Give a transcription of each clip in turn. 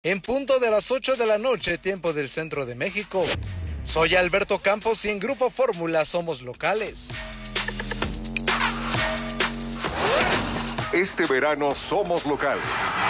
En punto de las 8 de la noche, tiempo del centro de México. Soy Alberto Campos y en Grupo Fórmula somos locales. Este verano somos locales.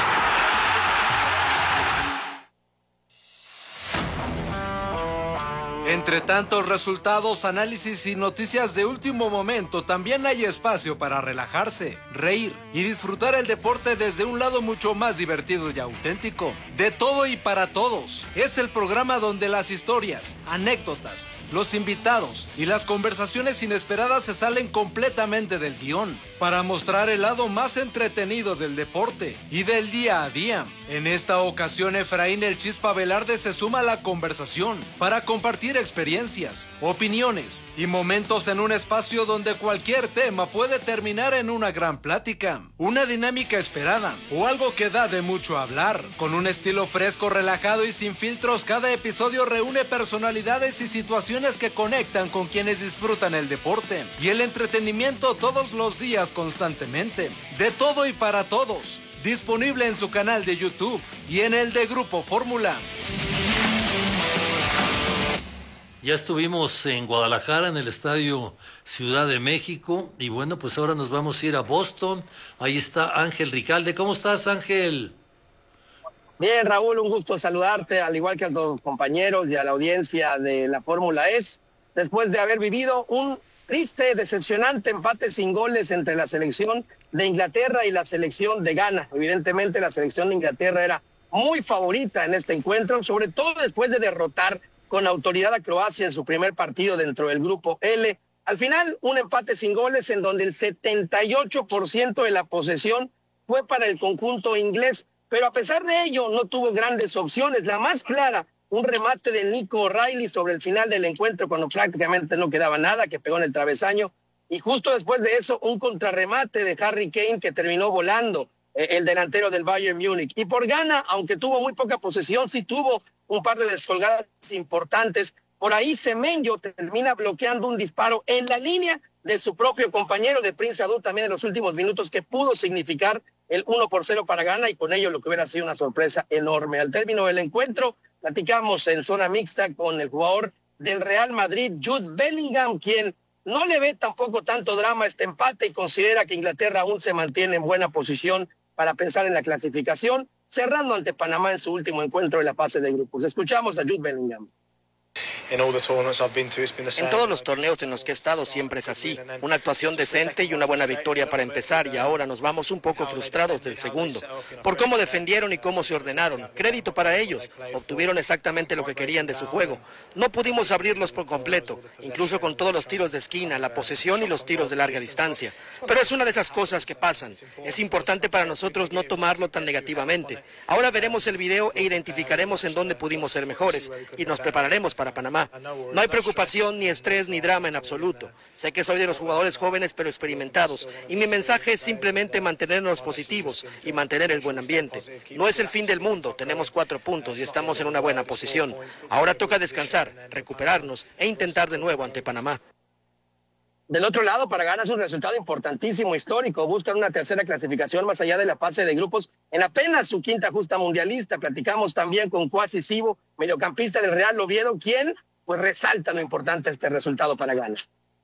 Entre tantos resultados, análisis y noticias de último momento, también hay espacio para relajarse, reír y disfrutar el deporte desde un lado mucho más divertido y auténtico. De todo y para todos. Es el programa donde las historias, anécdotas, los invitados y las conversaciones inesperadas se salen completamente del guión para mostrar el lado más entretenido del deporte y del día a día. En esta ocasión, Efraín El Chispa Velarde se suma a la conversación para compartir experiencias, opiniones y momentos en un espacio donde cualquier tema puede terminar en una gran plática, una dinámica esperada o algo que da de mucho hablar. Con un estilo fresco, relajado y sin filtros, cada episodio reúne personalidades y situaciones que conectan con quienes disfrutan el deporte y el entretenimiento todos los días constantemente. De todo y para todos. Disponible en su canal de YouTube y en el de Grupo Fórmula. Ya estuvimos en Guadalajara, en el Estadio Ciudad de México, y bueno, pues ahora nos vamos a ir a Boston. Ahí está Ángel Ricalde. ¿Cómo estás, Ángel? Bien, Raúl, un gusto saludarte, al igual que a los compañeros y a la audiencia de la Fórmula E, después de haber vivido un triste, decepcionante empate sin goles entre la selección de Inglaterra y la selección de Ghana. Evidentemente, la selección de Inglaterra era muy favorita en este encuentro, sobre todo después de derrotar con autoridad a Croacia en su primer partido dentro del grupo L. Al final, un empate sin goles en donde el 78% de la posesión fue para el conjunto inglés, pero a pesar de ello no tuvo grandes opciones. La más clara, un remate de Nico O'Reilly sobre el final del encuentro cuando prácticamente no quedaba nada, que pegó en el travesaño, y justo después de eso un contrarremate de Harry Kane que terminó volando, el delantero del Bayern Múnich. Y por Ghana, aunque tuvo muy poca posesión, sí tuvo un par de descolgadas importantes. Por ahí Semenyo termina bloqueando un disparo en la línea de su propio compañero de Prince Adu también en los últimos minutos, que pudo significar el 1-0 para Ghana y con ello lo que hubiera sido una sorpresa enorme. Al término del encuentro, platicamos en zona mixta con el jugador del Real Madrid, Jude Bellingham, quien no le ve tampoco tanto drama a este empate y considera que Inglaterra aún se mantiene en buena posición para pensar en la clasificación, cerrando ante Panamá en su último encuentro de la fase de grupos. Escuchamos a Jude Bellingham. En todos los torneos en los que he estado siempre es así, una actuación decente y una buena victoria para empezar, y ahora nos vamos un poco frustrados del segundo, por cómo defendieron y cómo se ordenaron. Crédito para ellos, obtuvieron exactamente lo que querían de su juego. No pudimos abrirlos por completo, incluso con todos los tiros de esquina, la posesión y los tiros de larga distancia. Pero es una de esas cosas que pasan. Es importante para nosotros no tomarlo tan negativamente. Ahora veremos el video e identificaremos en dónde pudimos ser mejores y nos prepararemos para Panamá. No hay preocupación, ni estrés, ni drama en absoluto. Sé que soy de los jugadores jóvenes pero experimentados y mi mensaje es simplemente mantenernos positivos y mantener el buen ambiente. No es el fin del mundo, tenemos 4 puntos y estamos en una buena posición. Ahora toca descansar, recuperarnos e intentar de nuevo ante Panamá. Del otro lado, para Ghana es un resultado importantísimo, histórico. Buscan una tercera clasificación más allá de la fase de grupos en apenas su quinta justa mundialista. Platicamos también con Kwasi Sibo, mediocampista del Real Oviedo, quien pues resalta lo importante de este resultado para Ghana.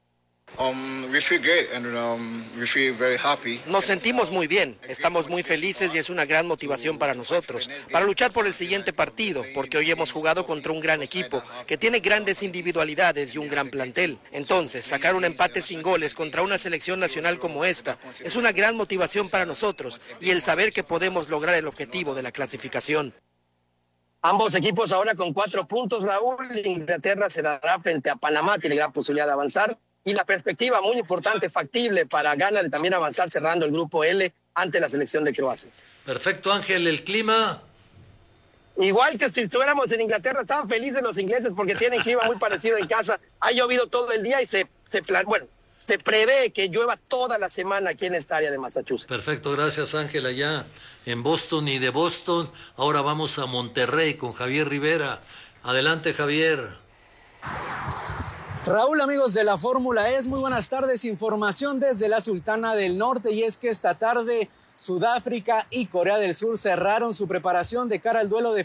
Nos sentimos muy bien, estamos muy felices y es una gran motivación para nosotros, para luchar por el siguiente partido, porque hoy hemos jugado contra un gran equipo, que tiene grandes individualidades y un gran plantel. Entonces, sacar un empate sin goles contra una selección nacional como esta es una gran motivación para nosotros y el saber que podemos lograr el objetivo de la clasificación. Ambos equipos ahora con 4 puntos, Raúl. Inglaterra se dará frente a Panamá, tiene gran posibilidad de avanzar. Y la perspectiva muy importante, factible para Ghana de también avanzar cerrando el grupo L ante la selección de Croacia. Perfecto, Ángel. ¿El clima? Igual que si estuviéramos en Inglaterra, estaban felices los ingleses porque tienen clima muy parecido en casa. Ha llovido todo el día y se prevé que llueva toda la semana aquí en esta área de Massachusetts. Perfecto, gracias, Ángel, allá en Boston. Y de Boston ahora vamos a Monterrey con Javier Rivera. Adelante, Javier. Raúl, amigos de la Fórmula E, muy buenas tardes. Información desde la Sultana del Norte, y es que esta tarde Sudáfrica y Corea del Sur cerraron su preparación de cara al duelo de